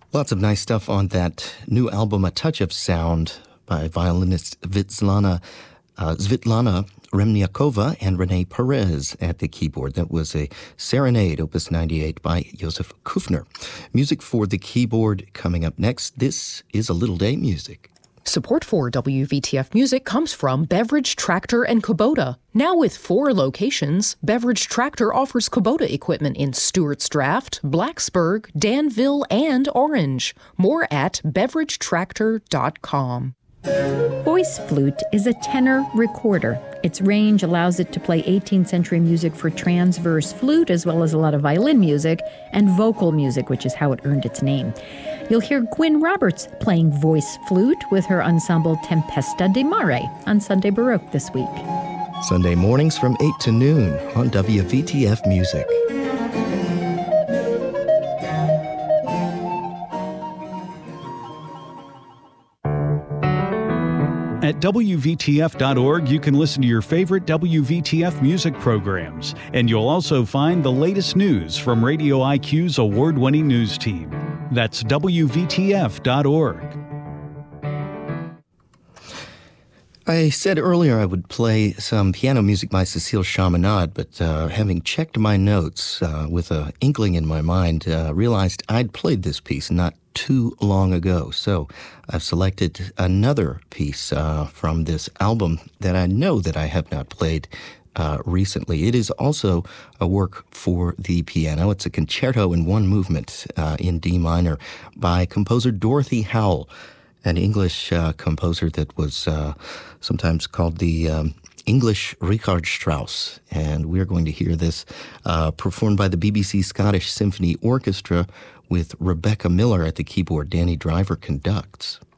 Lots of nice stuff on that new album, A Touch of Sound, by violinist Svitlana Remniakova and Renee Perez at the keyboard. That was a Serenade, Opus 98 by Josef Kufner. Music for the keyboard coming up next. This is A Little Day Music. Support for WVTF Music comes from Beverage Tractor and Kubota. Now with 4 locations, Beverage Tractor offers Kubota equipment in Stewart's Draft, Blacksburg, Danville, and Orange. More at beveragetractor.com. Voice flute is a tenor recorder. Its range allows it to play 18th century music for transverse flute, as well as a lot of violin music and vocal music, which is how it earned its name. You'll hear Gwyn Roberts playing voice flute with her ensemble Tempesta di Mare on Sunday Baroque this week. Sunday mornings from 8 to noon on WVTF Music. At WVTF.org, you can listen to your favorite WVTF music programs, and you'll also find the latest news from Radio IQ's award-winning news team. That's WVTF.org. I said earlier I would play some piano music by Cécile Chaminade, but having checked my notes with an inkling in my mind, realized I'd played this piece not too long ago. So I've selected another piece from this album that I know that I have not played recently. It is also a work for the piano. It's a concerto in one movement in D minor by composer Dorothy Howell, an English composer that was sometimes called the English Richard Strauss. And we're going to hear this performed by the BBC Scottish Symphony Orchestra with Rebecca Miller at the keyboard. Danny Driver conducts.